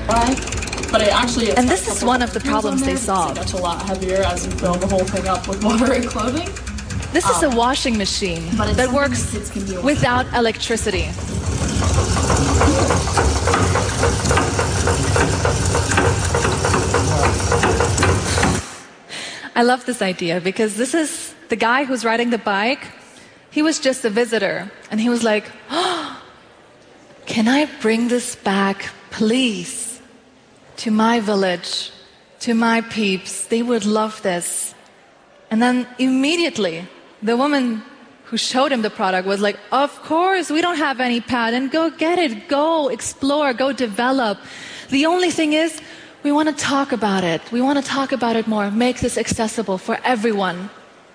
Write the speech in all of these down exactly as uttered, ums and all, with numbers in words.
Right. But it actually And this is one of the problems they solved. It's a lot heavier as you fill the whole thing up with water and clothing. This is a washing machine that works without electricity. I love this idea because this is the guy who's riding the bike. He was just a visitor and he was like, oh, can I bring this back, please, to my village, to my peeps? They would love this. And then immediately, the woman who showed him the product was like, of course, we don't have any patent. Go get it. Go explore. Go develop. The only thing is, we want to talk about it. We want to talk about it more. Make this accessible for everyone.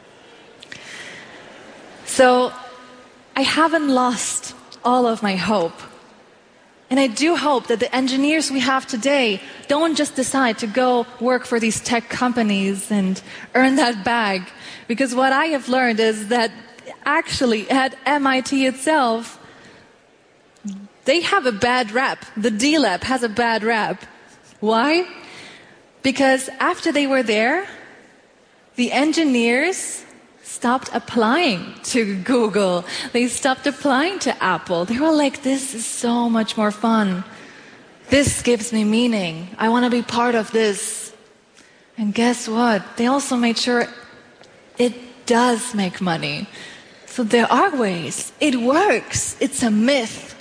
So I haven't lost all of my hope. And I do hope that the engineers we have today don't just decide to go work for these tech companies and earn that bag. Because what I have learned is that actually at M I T itself, they have a bad rap. The D Lab has a bad rap. Why? Because after they were there, the engineers stopped applying to Google. They stopped applying to Apple. They were like, this is so much more fun. This gives me meaning. I want to be part of this. And guess what? They also made sure it does make money. So there are ways. It works. It's a myth.